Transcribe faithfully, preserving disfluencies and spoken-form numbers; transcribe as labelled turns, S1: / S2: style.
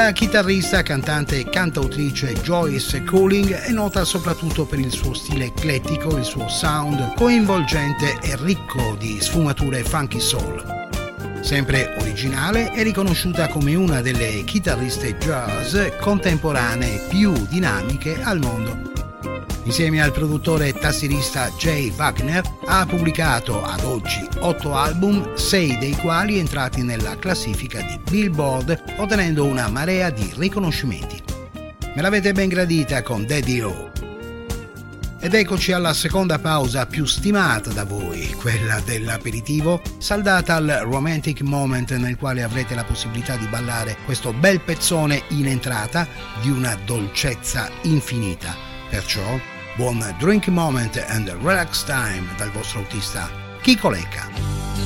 S1: La chitarrista, cantante e cantautrice Joyce Cooling è nota soprattutto per il suo stile eclettico, il suo sound coinvolgente e ricco di sfumature funky soul. Sempre originale, è riconosciuta come una delle chitarriste jazz contemporanee più dinamiche al mondo. Insieme al produttore e tastierista Jay Wagner ha pubblicato ad oggi otto album, sei dei quali entrati nella classifica di Billboard, ottenendo una marea di riconoscimenti. Me l'avete ben gradita con Daddy-O. Ed eccoci alla seconda pausa più stimata da voi, quella dell'aperitivo, saldata al romantic moment nel quale avrete la possibilità di ballare questo bel pezzone in entrata di una dolcezza infinita. Perciò buon drink moment and relax time dal vostro autista Chico Lecca.